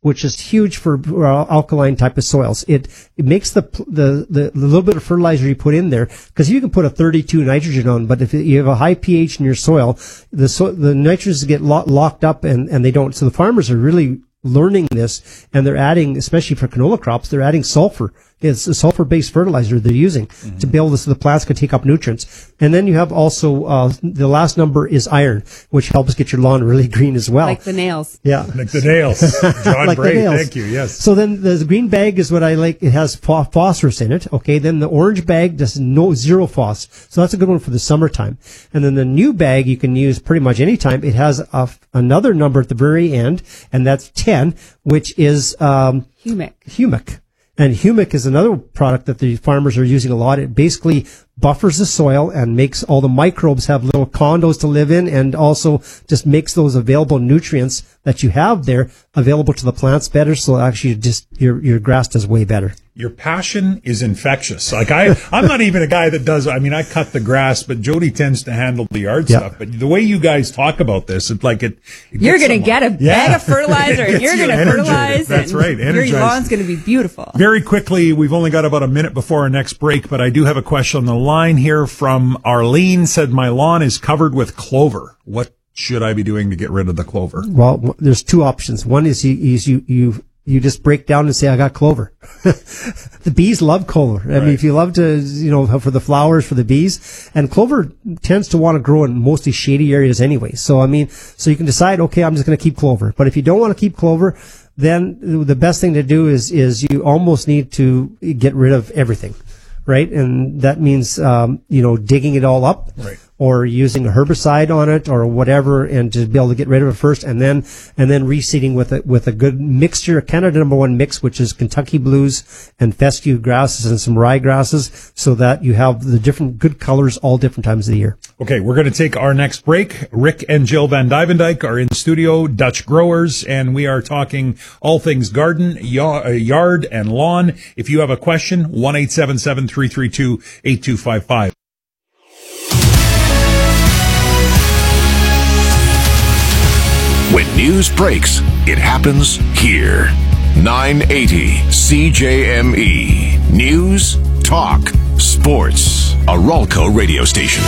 which is huge for alkaline type of soils. It makes the little bit of fertilizer you put in there, because you can put a 32 nitrogen on, but if you have a high pH in your soil, the nitrogens get locked up and they don't. So the farmers are really learning this, and they're adding, especially for canola crops, they're adding sulfur. It's a sulfur-based fertilizer they're using to be able to, so the plants can take up nutrients. And then you have also, the last number is iron, which helps get your lawn really green as well. Like the nails. Yeah. Like the nails. John like Bray, the nails. thank you, yes. So then the green bag is what I like. It has phosphorus in it. Okay. Then the orange bag does zero phos. So that's a good one for the summertime. And then the new bag you can use pretty much any time. It has another number at the very end, and that's 10, which is, humic. And humic is another product that the farmers are using a lot. It basically buffers the soil and makes all the microbes have little condos to live in, and also just makes those available nutrients that you have there available to the plants better. So actually just your grass does way better. Your passion is infectious. Like I'm not even a guy that does, I mean, I cut the grass, but Jody tends to handle the yard stuff. But the way you guys talk about this, it's like you're going to get a bag of fertilizer and you're going to fertilize. That's right. Your lawn's going to be beautiful. Very quickly, we've only got about a minute before our next break, but I do have a question on the line here from Arlene. Said, my lawn is covered with clover. What should I be doing to get rid of the clover? Well, there's two options. One is you just break down and say, I got clover. The bees love clover. I mean, if you love to, for the flowers, for the bees, and clover tends to want to grow in mostly shady areas anyway. So, I mean, so you can decide, okay, I'm just going to keep clover. But if you don't want to keep clover, then the best thing to do is you almost need to get rid of everything. Right. And that means, digging it all up. Right. Or using a herbicide on it or whatever, and to be able to get rid of it first, and then reseeding with a good mixture, a Canada No. 1 mix, which is Kentucky blues and fescue grasses and some rye grasses, so that you have the different good colors all different times of the year. Okay, we're going to take our next break. Rick and Jill Van Duyvendijk are in studio, Dutch Growers, and we are talking all things garden, yard, and lawn. If you have a question, 1-877-332-8255. When news breaks, it happens here. 980 CJME. News, talk, sports. A Ralco radio station.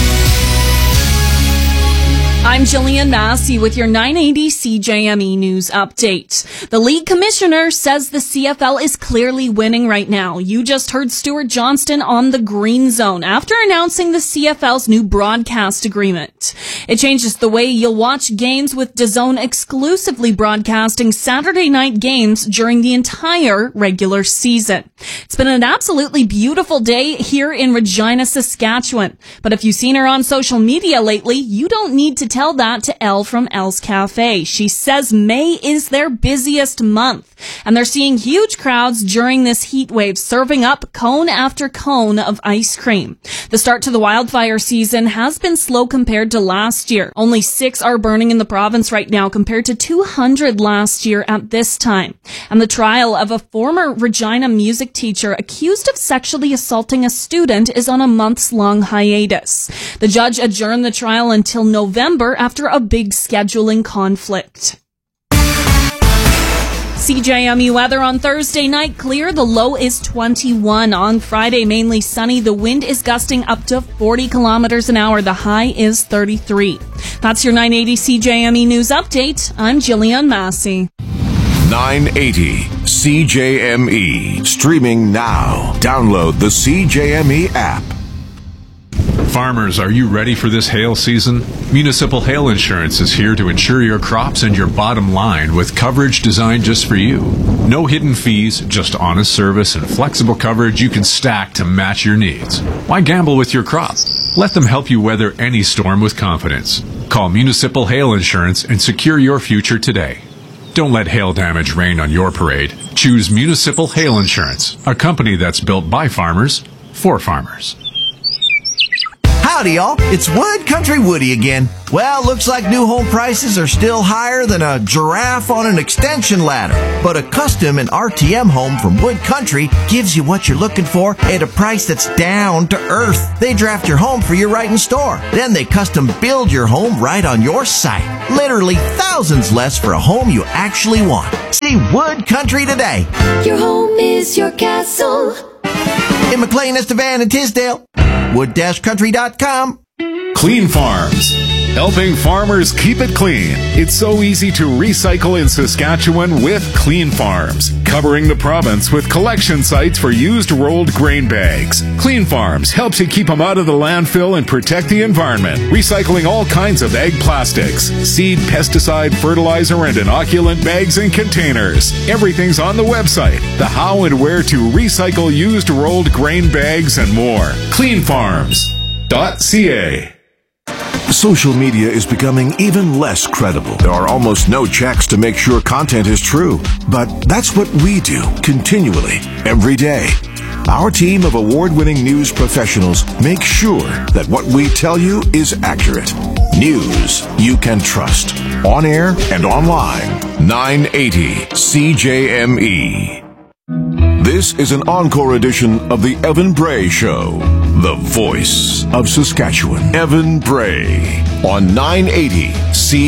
I'm Jillian Massey with your 980 CJME News Update. The league commissioner says the CFL is clearly winning right now. You just heard Stuart Johnston on the Green Zone after announcing the CFL's new broadcast agreement. It changes the way you'll watch games, with DAZN exclusively broadcasting Saturday night games during the entire regular season. It's been an absolutely beautiful day here in Regina, Saskatchewan. But if you've seen her on social media lately, you don't need to tell that to Elle from Elle's Cafe. She says May is their busiest month, and they're seeing huge crowds during this heat wave, serving up cone after cone of ice cream. The start to the wildfire season has been slow compared to last year. Only 6 are burning in the province right now, compared to 200 last year at this time. And the trial of a former Regina music teacher accused of sexually assaulting a student is on a months-long hiatus. The judge adjourned the trial until November after a big scheduling conflict. CJME weather on Thursday night, clear. The low is 21. On Friday, mainly sunny. The wind is gusting up to 40 kilometers an hour. The high is 33. That's your 980 CJME News Update. I'm Jillian Massey. 980 CJME. Streaming now. Download the CJME app. Farmers, are you ready for this hail season? Municipal Hail Insurance is here to insure your crops and your bottom line with coverage designed just for you. No hidden fees, just honest service and flexible coverage you can stack to match your needs. Why gamble with your crop? Let them help you weather any storm with confidence. Call Municipal Hail Insurance and secure your future today. Don't let hail damage rain on your parade. Choose Municipal Hail Insurance, a company that's built by farmers for farmers. Howdy, y'all. It's Wood Country Woody again. Well, looks like new home prices are still higher than a giraffe on an extension ladder. But a custom and RTM home from Wood Country gives you what you're looking for at a price that's down to earth. They draft your home for your right in store. Then they custom build your home right on your site. Literally thousands less for a home you actually want. See Wood Country today. Your home is your castle. In McLean, Estevan, and Tisdale. Wood-country.com. Clean Farms, helping farmers keep it clean. It's so easy to recycle in Saskatchewan with Clean Farms, covering the province with collection sites for used rolled grain bags. Clean Farms helps you keep them out of the landfill and protect the environment, recycling all kinds of ag plastics, seed, pesticide, fertilizer, and inoculant bags and containers. Everything's on the website, the how and where to recycle used rolled grain bags and more. Cleanfarms.ca. Social media is becoming even less credible. There are almost no checks to make sure content is true. But that's what we do continually, every day. Our team of award-winning news professionals make sure that what we tell you is accurate. News you can trust. On air and online. 980 CJME. This is an encore edition of the Evan Bray Show, the voice of Saskatchewan. Evan Bray on 980 CJME.